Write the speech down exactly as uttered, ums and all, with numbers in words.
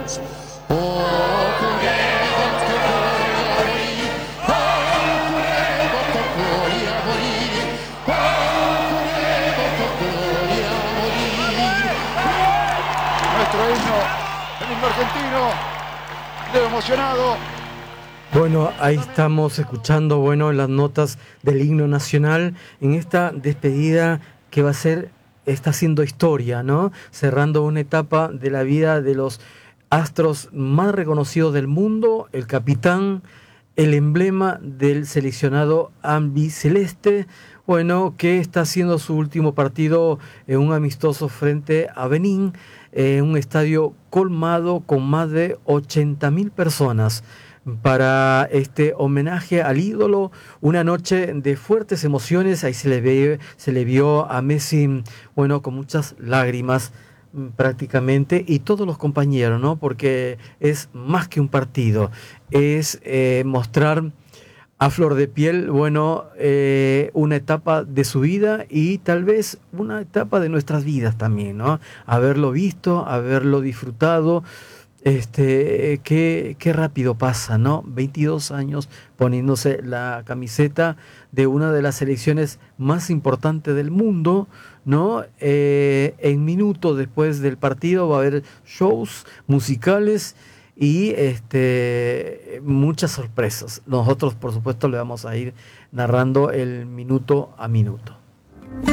Nuestro himno, el himno argentino, Leo emocionado. Bueno, ahí estamos escuchando, bueno, las notas del himno nacional en esta despedida que va a ser, está haciendo historia, ¿no? Cerrando una etapa de la vida de los astros más reconocidos del mundo, el capitán, el emblema del seleccionado albiceleste, bueno, que está haciendo su último partido en un amistoso frente a Benín, en un estadio colmado con más de ochenta mil personas. Para este homenaje al ídolo, una noche de fuertes emociones. Ahí se le ve, se le vio a Messi, bueno, con muchas lágrimas prácticamente, y todos los compañeros, ¿no? Porque es más que un partido, es eh, mostrar a flor de piel, bueno, eh, una etapa de su vida y tal vez una etapa de nuestras vidas también, ¿no? Haberlo visto, haberlo disfrutado. Este, qué, qué rápido pasa, ¿no? veintidós años poniéndose la camiseta de una de las selecciones más importantes del mundo, ¿no? Eh, en minutos después del partido va a haber shows musicales y este, muchas sorpresas. Nosotros, por supuesto, le vamos a ir narrando el minuto a minuto.